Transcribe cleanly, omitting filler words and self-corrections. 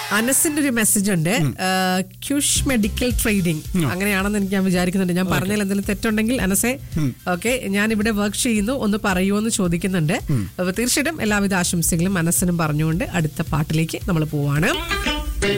അനസിന്റെ ഒരു മെസ്സേജ് ഉണ്ട്. ക്യൂഷ് medical trading അങ്ങനെയാണെന്ന് ഞാൻ വിചാരിക്കുന്നുണ്ട്. ഞാൻ പറഞ്ഞാൽ എന്തെങ്കിലും തെറ്റുണ്ടെങ്കിൽ അനസെ ഓക്കെ, ഞാൻ ഇവിടെ വർക്ക് ചെയ്യുന്നു ഒന്ന് പറയുമോ എന്ന് ചോദിക്കുന്നുണ്ട്. തീർച്ചയായിട്ടും എല്ലാവിധ ആശംസകളും മനസ്സിനും പറഞ്ഞുകൊണ്ട് അടുത്ത പാട്ടിലേക്ക് നമ്മൾ പോവാണ്.